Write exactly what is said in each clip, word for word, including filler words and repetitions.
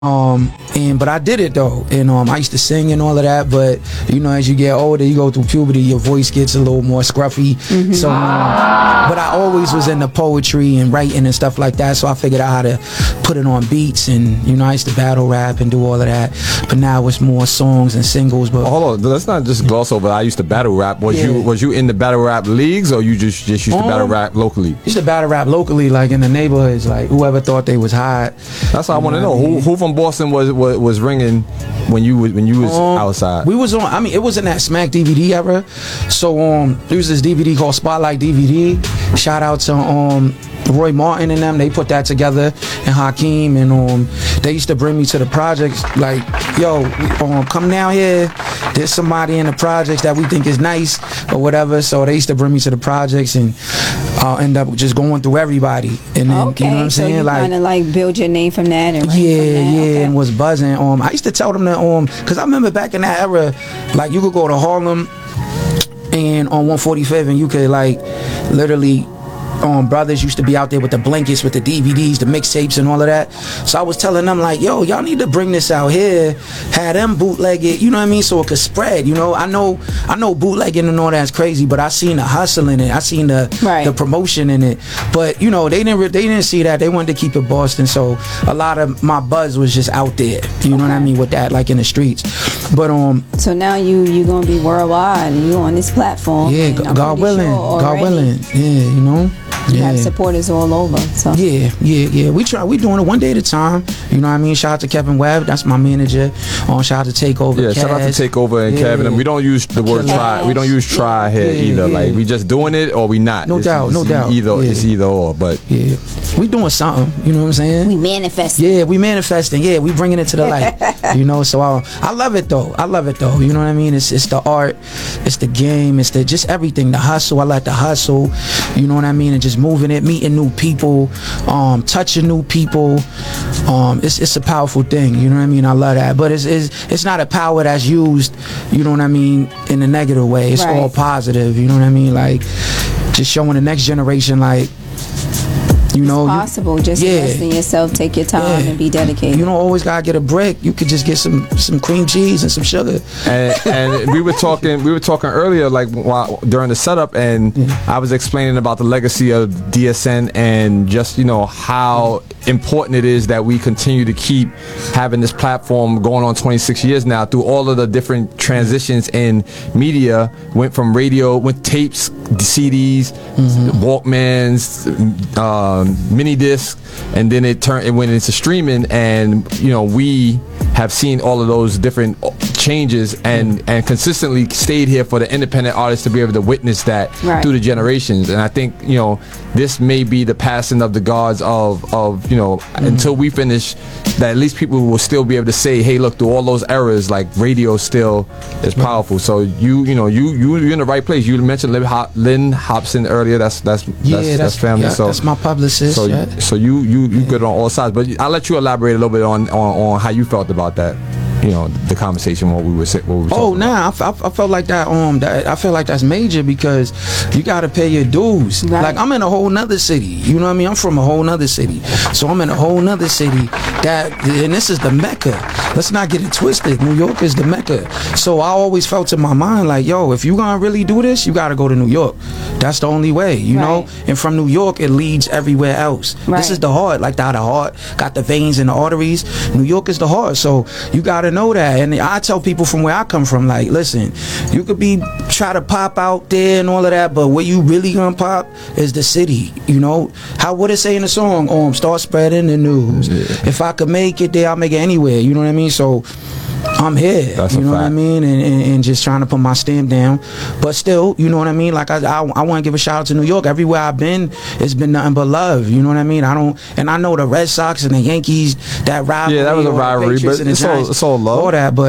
Um and but I did it though, and um I used to sing and all of that. But you know, as you get older, you go through puberty, your voice gets a little more scruffy. Mm-hmm. So, um, but I always was into poetry and writing and stuff like that. So I figured out how to put it on beats, and you know, I used to battle rap and do all of that. But now it's more songs and singles. But hold on, let's not just gloss over. I used to battle rap. Was yeah. you was you in the battle rap leagues, or you just just used to um, battle rap locally? Used to battle rap locally, like in the neighborhoods, like whoever thought they was hot. That's what I want to know. Who who from Boston was was, was ringing when you was when you was um, outside? We was on. I mean, it was in that Smack D V D era. So um, there was this D V D called Spotlight D V D. Shout out to um. Roy Martin and them, they put that together, and Hakeem, and um, they used to bring me to the projects, like, yo, um, come down here, there's somebody in the projects that we think is nice, or whatever. So they used to bring me to the projects, and I'll end up just going through everybody, and then, okay, you know what I'm so saying? You like, kind of like build your name from that, and yeah, from that. yeah, okay. and was buzzing. Um, I used to tell them that, um, cause I remember back in that era, like, you could go to Harlem, and on one forty-fifth, and you could like literally. Um, brothers used to be out there with the blankets, with the D V Ds, the mixtapes, and all of that. So I was telling them, like, yo, y'all need to bring this out here, have them bootleg it, you know what I mean, so it could spread. You know, I know, I know bootlegging and all that's crazy, but I seen the hustle in it, I seen the right. the promotion in it. But you know, they didn't they didn't see that. They wanted to keep it Boston, so a lot of my buzz was just out there. You know okay. what I mean, with that, like in the streets. But um, so now you you gonna be worldwide, and you on this platform. Yeah, God willing, sure God willing. Yeah, you know. You yeah. have supporters all over. So yeah, yeah, yeah. We try. We doing it one day at a time. You know what I mean? Shout out to Kevin Webb. That's my manager. Um, shout out to Takeover. Yeah, Kaz. shout out to Takeover and yeah. Kevin. And we don't use the word try. We don't use try here yeah, either. Yeah. Like we just doing it or we not. No it's, doubt. It's no doubt. Either yeah. it's either or. But yeah, we doing something. You know what I'm saying? We manifesting. Yeah, we manifesting. Yeah, we bringing it to the light. You know, so I, I love it though. I love it though. You know what I mean? It's it's the art, it's the game, it's the just everything. The hustle. I like the hustle. You know what I mean? And just moving it, meeting new people, um, touching new people. Um, it's it's a powerful thing. You know what I mean? I love that. But it's it's it's not a power that's used. You know what I mean? In a negative way. It's right. all positive. You know what I mean? Like just showing the next generation like. You know, it's possible. You, just yeah. invest in yourself. Take your time yeah. and be dedicated. You don't always gotta get a brick. You could just get some some cream cheese and some sugar. And, and we were talking. We were talking earlier, like while, during the setup, and mm-hmm. I was explaining about the legacy of D S N and just you know how important it is that we continue to keep having this platform going on twenty-six years now through all of the different transitions in media. Went from radio, went tapes, C Ds, mm-hmm. Walkmans. Uh, Um, mini disc, and then it turned it went into streaming, and you know we have seen all of those different changes and and consistently stayed here for the independent artists to be able to witness that right. through the generations. And I think you know this may be the passing of the gods of of you know mm-hmm. until we finish, that at least people will still be able to say, hey, look, through all those eras, like radio still is powerful. So you you know you you you're in the right place. You mentioned Lynn, Hop- Lynn Hobson earlier. That's that's yeah, that's, that's, that's family. Yeah, so that's my publicist. So yeah. so you you you yeah. good on all sides. But I'll let you elaborate a little bit on on, on how you felt about that. You know, the conversation what we were what we were oh nah about. I, I, I felt like that um that I feel like that's major, because you got to pay your dues. Right. Like I'm in a whole nother city, you know what I mean? I'm from a whole nother city, so I'm in a whole nother city that, and this is the Mecca. Let's not get it twisted. New York is the Mecca. So I always felt in my mind like, yo, if you gonna really do this, you got to go to New York. That's the only way, you right. know. And from New York it leads everywhere else. Right. This is the heart, like the, the heart got the veins and the arteries. New York is the heart, so you got to know that. And I tell people from where I come from, like, listen, you could be try to pop out there and all of that, but where you really gonna pop is the city. You know how what it say in the song? Um, start spreading the news. Yeah. If I could make it there, I'll make it anywhere. You know what I mean? So I'm here. That's you know fact. what I mean? And, and, and just trying to put my stamp down. But still, you know what I mean? Like I I, I want to give a shout out to New York. Everywhere I've been, it's been nothing but love. You know what I mean? I don't, and I know the Red Sox and the Yankees, that rivalry. Yeah, that was a rivalry, but it's all, it's all love. All that, but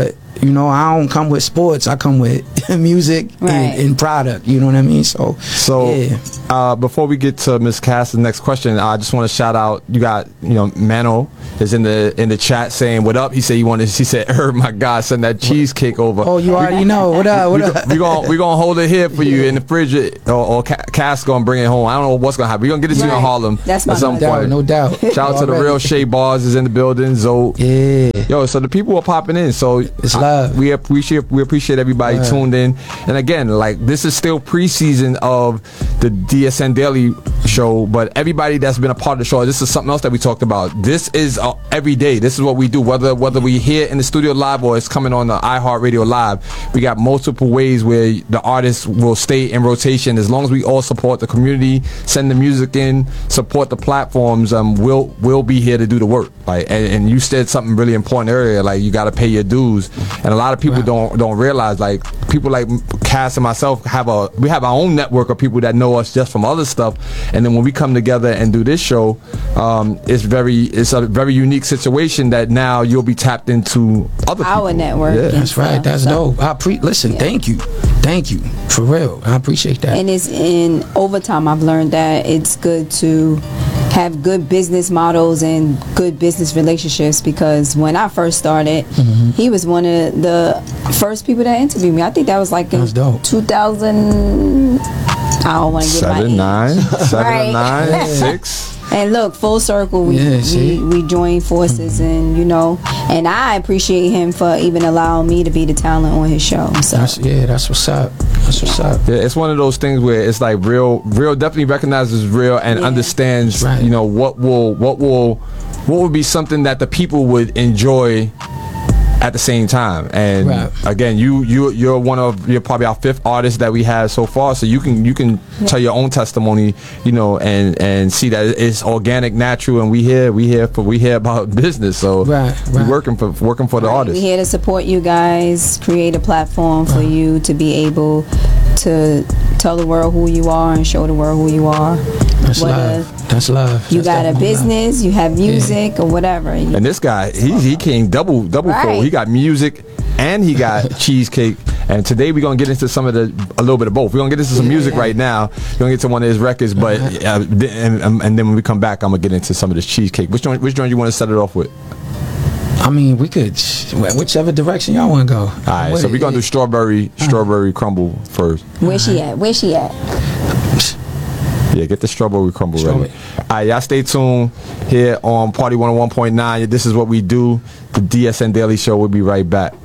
You know, I don't come with sports. I come with music Right. and, and product. You know what I mean? So, So, yeah. uh, before we get to Miss Cass's next question, I just want to shout out. You got, you know, Mano is in the in the chat saying what up. He said he wanted. He said, "Er, my God, send that cheesecake over." Oh, you already know. What up? What we up? go, we gonna we gonna hold it here for you in the fridge, or, or Ca- Cass gonna bring it home. I don't know what's gonna happen. We gonna get it to you in Right. Harlem That's my at some brother. No point. doubt, no doubt. Shout out to the Already. real Shea Bars is in the building. Zoe. Yeah. Yo, so the people are popping in. So It's I- love. we appreciate we appreciate everybody Right. tuned in. And again, like this is still preseason of the D S N Daily show, but everybody that's been a part of the show, this is something else that we talked about. This is uh, every day. This is what we do. Whether whether we here in the studio live or it's coming on the iHeartRadio live, we got multiple ways where the artists will stay in rotation. As long as we all support the community, send the music in, support the platforms, um, we'll we'll be here to do the work. Like, and, and you said something really important earlier. Like, you got to pay your dues, and a lot of people Right. don't don't realize. Like, people like Cass and myself have a we have our own network of people that know us just from other stuff, and then when we come together and do this show, um, it's very it's a very unique situation that now you'll be tapped into other Our people. network. Yeah. and That's right. stuff, That's so- dope. I pre listen. Yeah. Thank you, thank you for real. I appreciate that. And it's in over time I've learned that it's good to have good business models and good business relationships, because when I first started, Mm-hmm. he was one of the first people that interviewed me. I think that was like in That's dope. two thousand. I don't want to give my Seven, age. nine, seven, Right. nine, six. And look, full circle, we Yeah, see? we, we joined forces, and you know, and I appreciate him for even allowing me to be the talent on his show. So That's yeah. That's what's up. That's what's up. Yeah, it's one of those things where it's like real, real definitely recognizes real and Yeah. understands, Right. you know, what will, what will, what would be something that the people would enjoy at the same time. And Right. again, you you you're one of you're probably our fifth artist that we have so far. So you can you can tell your own testimony, you know, and and see that it's organic, natural, and we here we here for we here about business. So Right, we right. working for working for the Right, artists. we're here to support you guys, create a platform for you to be able to tell the world who you are and show the world who you are. That's Whether love. That's love. you That's got a definitely love. business, you have music or whatever. You- And this guy, he he came double double full. Right. He got music and he got cheesecake. And today we're gonna get into some of the a little bit of both. We're gonna get into some music right now. We're gonna get to one of his records, but uh, th- and, um, and then when we come back, I'm gonna get into some of this cheesecake. Which joint? Which joint you want to set it off with? I mean, we could whichever direction y'all want to go. All right, so we're gonna do strawberry strawberry crumble first. Where she at? Where she at? Yeah, get the strawberry crumble Strawberry. ready. All right, y'all stay tuned here on Party one oh one point nine. This is what we do. The D S N Daily Show. We'll be right back.